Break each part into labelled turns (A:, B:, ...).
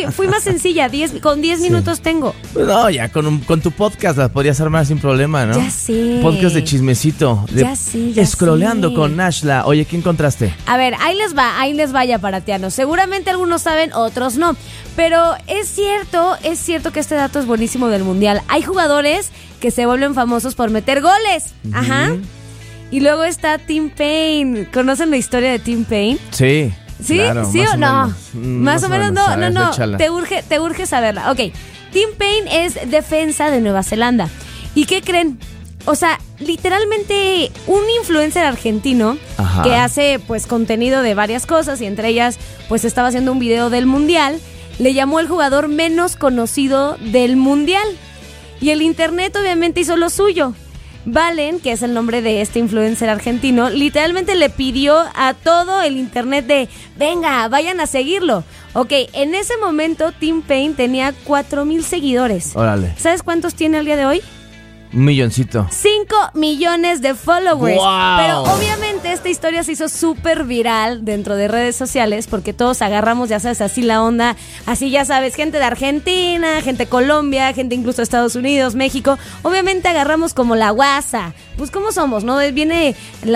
A: fui más sencilla, con 10 minutos tengo.
B: Pues no, ya con tu podcast las podrías armar sin problema, ¿no?
A: Ya sé.
B: Podcast de chismecito.
A: Ya sé.
B: Scrolleando con Nashla. Oye, ¿qué encontraste?
A: A ver, ahí les va ya paratianos. Seguramente algunos saben, otros no. Pero es cierto que este dato es buenísimo del Mundial. Hay jugadores que se vuelven famosos por meter goles. Ajá. Y luego está Tim Payne. ¿Conocen la historia de Tim Payne?
B: Sí.
A: ¿Sí?
B: Claro,
A: ¿Sí o no? Más o menos no.
B: Échala.
A: Te urge saberla. Ok. Tim Payne es defensa de Nueva Zelanda. ¿Y qué creen? O sea, literalmente un influencer argentino que hace pues contenido de varias cosas y entre ellas pues estaba haciendo un video del Mundial, le llamó el jugador menos conocido del Mundial. Y el internet obviamente hizo lo suyo. Valen, que es el nombre de este influencer argentino, literalmente le pidió a todo el internet de, venga, vayan a seguirlo. Ok, en ese momento Tim Payne tenía 4,000 seguidores.
B: Órale.
A: ¿Sabes cuántos tiene al día de hoy?
B: 1 milloncito.
A: 5 millones de followers.
B: ¡Wow!
A: Pero obviamente esta historia se hizo súper viral dentro de redes sociales porque todos agarramos, ya sabes, así la onda. Así ya sabes, gente de Argentina, gente de Colombia, gente incluso de Estados Unidos, México. Obviamente agarramos como la guasa. Pues ¿cómo somos, no? Viene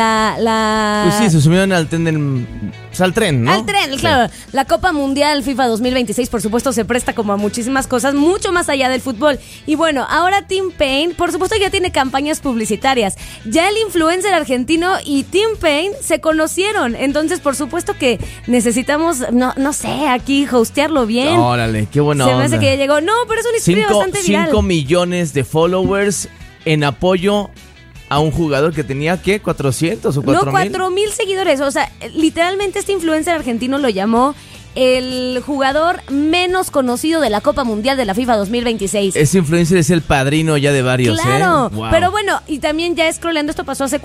A: la...
B: Pues sí, se subieron al tren al tren, ¿no?
A: Al tren, claro. Sí. La Copa Mundial FIFA 2026, por supuesto, se presta como a muchísimas cosas, mucho más allá del fútbol. Y bueno, ahora Tim Payne, por supuesto, ya tiene campañas publicitarias. Ya el influencer argentino y Tim Payne se conocieron. Entonces, por supuesto que necesitamos, no sé, aquí hostearlo bien.
B: Órale, qué buena onda.
A: Se me hace que ya llegó. No, pero es una historia bastante viral.
B: 5 millones de followers en apoyo a un jugador que tenía, ¿qué? ¿400 o 4,000?
A: No, 4,000 seguidores. O sea, literalmente este influencer argentino lo llamó el jugador menos conocido de la Copa Mundial de la FIFA 2026.
B: Ese influencer es el padrino ya de varios,
A: claro,
B: Wow.
A: Pero bueno, y también ya scrolleando, esto pasó hace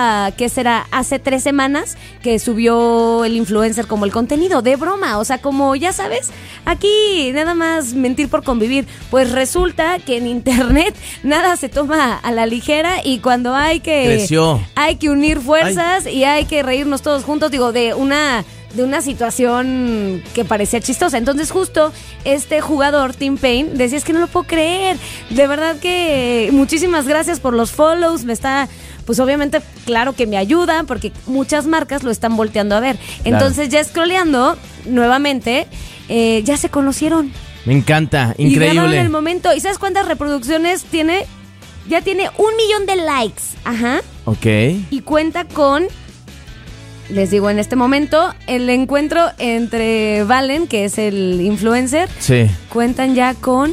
A: 3 semanas que subió el influencer como el contenido de broma, o sea, como ya sabes, aquí nada más mentir por convivir. Pues resulta que en internet nada se toma a la ligera y cuando hay que unir fuerzas y hay que reírnos todos juntos, digo, de una situación que parecía chistosa. Entonces justo este jugador, Tim Payne, decía, es que no lo puedo creer, de verdad que muchísimas gracias por los follows, me está, pues obviamente, claro que me ayuda, porque muchas marcas lo están volteando a ver. Entonces ya scrolleando nuevamente, ya se conocieron.
B: Me encanta, increíble.
A: Y grabaron el momento. ¿Y sabes cuántas reproducciones tiene? Ya tiene 1 millón de likes. Ajá.
B: Ok.
A: Y cuenta con... Les digo, en este momento, el encuentro entre Valen, que es el influencer,
B: sí,
A: cuentan ya con,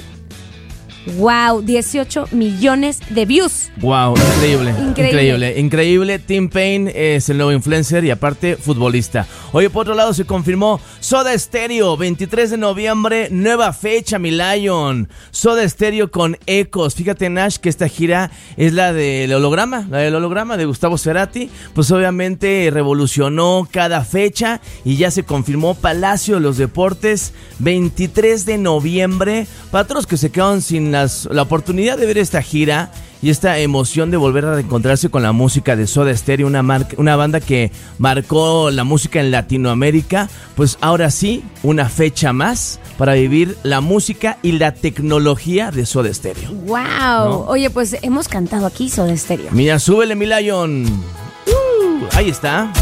A: 18 millones de views.
B: Wow, increíble. Tim Payne es el nuevo influencer y aparte futbolista. Oye, por otro lado se confirmó Soda Stereo, 23 de noviembre, nueva fecha, mi Lion. Soda Stereo con Ecos. Fíjate, Nash, que esta gira es la del holograma de Gustavo Cerati. Pues obviamente revolucionó cada fecha y ya se confirmó Palacio de los Deportes, 23 de noviembre. Para todos los que se quedaron sin la oportunidad de ver esta gira y esta emoción de volver a reencontrarse con la música de Soda Stereo, una banda que marcó la música en Latinoamérica, pues ahora sí, una fecha más para vivir la música y la tecnología de Soda Stereo.
A: ¡Wow! ¿No? Oye, pues hemos cantado aquí Soda Stereo.
B: Mira, súbele, mi Lion. Ahí está.